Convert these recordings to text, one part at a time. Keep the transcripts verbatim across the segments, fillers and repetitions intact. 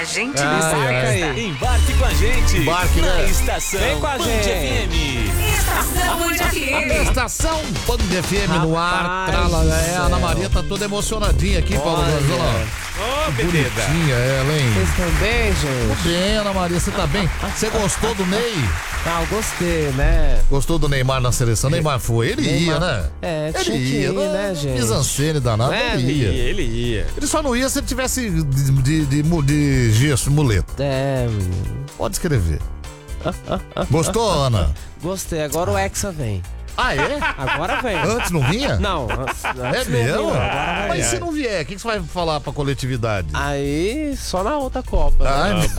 a gente Ai, nessa ai. festa. Embarque com a gente. Embarque, na né? estação Vem com a Band gente. F M. Estação Band F M. Estação Band F M no ar. Rapaz Trala, do é, a céu. Ana Maria tá toda emocionadinha aqui, Paulo Olha. Gonzalo. Ô, beleza. Bonitinha ela, hein? Vocês estão bem, gente? Bem, Ana Maria, você tá bem? Você gostou do Ney? Ah, eu gostei, né? Gostou do Neymar na seleção? Neymar foi, ele ia, Neymar- né? É, Ele tinha que ia, ir, né, gente? Misancene danado, É, ele ia. Ele ia. Ele só não ia se ele tivesse de, de, de, mu- de gesso, muleta. É, menino. Pode escrever. Gostou, Ana? Gostei. Agora o Hexa vem. Ah, é? Agora vem. Antes não vinha? Não, antes, antes É não mesmo? vinha, agora vai. Mas se não vier, o que que você vai falar pra coletividade? Aí, só na outra Copa. Ai, né?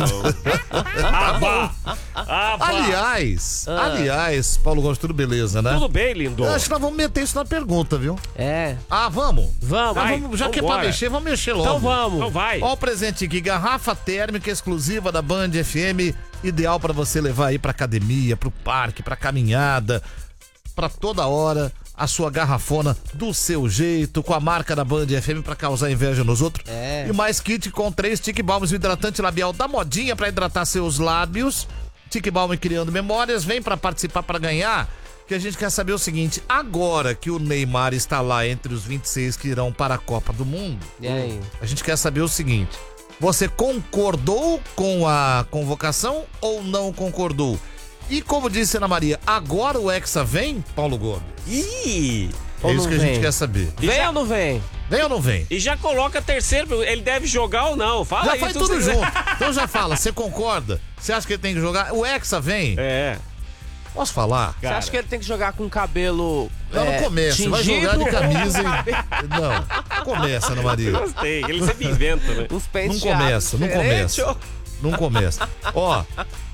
Ah, vá. Ah, vá. aliás, Ah. aliás, Paulo Gomes, tudo beleza, né? Tudo bem, lindo? Eu acho que nós vamos meter isso na pergunta, viu? É. Ah, vamos? Vamos. Ah, Vai, vamos já que é pra vambora. mexer, vamos mexer logo. Então vamos. Então vai. Ó o presente aqui, garrafa térmica exclusiva da Band F M, ideal pra você levar aí pra academia, pro parque, pra caminhada, pra toda hora, a sua garrafona do seu jeito, com a marca da Band F M pra causar inveja nos outros. É. E mais kit com três Tic Balms, o hidratante labial da modinha pra hidratar seus lábios. Tic Balm criando memórias, vem pra participar pra ganhar. Que a gente quer saber o seguinte, agora que o Neymar está lá entre os vinte e seis que irão para a Copa do Mundo, E aí? a gente quer saber o seguinte: você concordou com a convocação ou não concordou? E como disse Ana Maria, agora o Hexa vem, Paulo Gomes? Ih. É Ou isso não que a gente vem? quer saber. E Vem já- ou não vem? Vem ou não vem? E já coloca terceiro, ele deve jogar ou não? Fala Já aí. faz tu tudo se- junto. Então já fala, você concorda? Você acha que ele tem que jogar? O Hexa vem? É. Posso falar? Você acha que ele tem que jogar com cabelo. Não, é, não começa, vai tingido? jogar de camisa e... Não, começa, Ana Maria. Gostei. Ele sempre inventa, né? Uns Não penteados começa, não diferentes, começa. Não começa. Ó,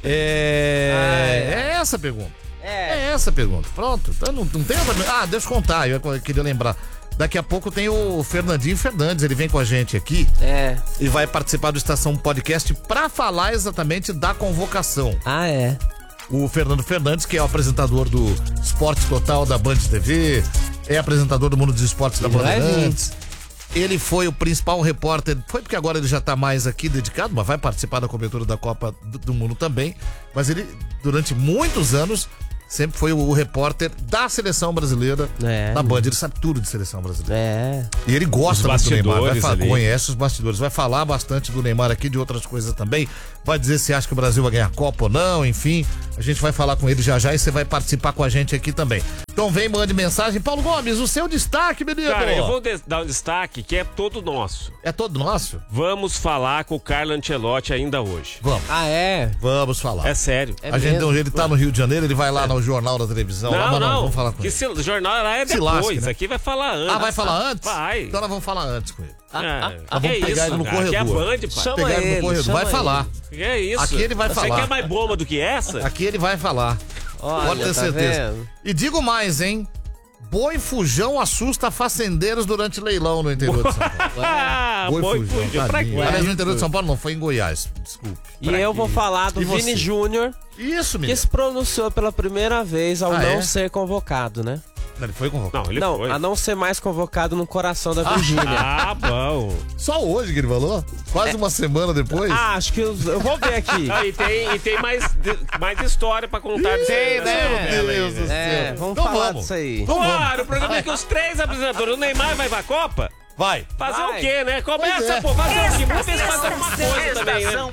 é... é essa a pergunta. É. É essa a pergunta. Pronto. Então não, não tem outra... Ah, deixa eu contar, eu queria lembrar. Daqui a pouco tem o Fernandinho Fernandes, ele vem com a gente aqui É. e vai participar do Estação Podcast pra falar exatamente da convocação. Ah, é. O Fernando Fernandes, que é o apresentador do Esporte Total da Band T V, é apresentador do Mundo dos Esportes da Ele vai Bandeirantes. Ele foi o principal repórter, foi porque agora ele já tá mais aqui dedicado, mas vai participar da cobertura da Copa do, do Mundo também. Mas ele, durante muitos anos, sempre foi o, o repórter da seleção brasileira É. na Band. Ele sabe tudo de seleção brasileira. É. E ele gosta Os muito do Neymar, vai bastidores falar, ali. conhece os bastidores, vai falar bastante do Neymar aqui, de outras coisas também, vai dizer se acha que o Brasil vai ganhar a Copa ou não, enfim, a gente vai falar com ele já já e você vai participar com a gente aqui também. Então vem, mande mensagem. Paulo Gomes, o seu destaque, menino. Cara, eu vou de- dar um destaque que é todo nosso. É todo nosso? Vamos falar com o Carlo Ancelotti ainda hoje. Vamos, Ah, é. vamos falar. É sério. É a gente mesmo? deu, ele tá no Rio de Janeiro, ele vai lá no jornal da televisão, lá, Não, mas não. vamos falar com que ele. se, o jornal lá é Se depois. lasque, né? Aqui vai falar antes. Ah, vai falar antes? Vai. Então nós vamos falar antes com ele. Ah, vamos que pegar isso, ele no cara? Aqui é corredor. Band, pai. Chama Pegar ele no ele, corredor, chama vai ele. falar. Que é isso? Aqui ele vai Você falar. quer mais bomba do que essa? Aqui ele vai falar. Olha, Pode ter tá certeza. vendo? E digo mais, hein? Boi fujão assusta fazendeiros durante leilão no interior de São Paulo. Ah, Boi boi fujão, fujão. Pra tadinho. quê? Aliás, no interior de São Paulo não, foi em Goiás. Desculpe. E Pra eu quê? vou falar do E você? Vini Júnior, Isso, que menino. se pronunciou pela primeira vez ao Ah, não é? ser convocado, né? Ele foi convocado. Não, ele não, foi. a não ser mais convocado no coração da Virgínia. Ah, bom. Só hoje que ele falou? Quase uma semana depois? Ah, acho que os- eu vou ver aqui. Ah, e tem, e tem mais, mais história pra contar disso aí, Tem, né? Meu Deus do É, céu. vamos Então falar vamos. disso aí. Então vamos. Claro, o programa é que os três apresentadores, o Neymar vai pra Copa? Vai. Fazer Vai. o quê, né? Pois Começa, é. pô, fazer o quê? Vamos ver se faz alguma coisa também, né? Estação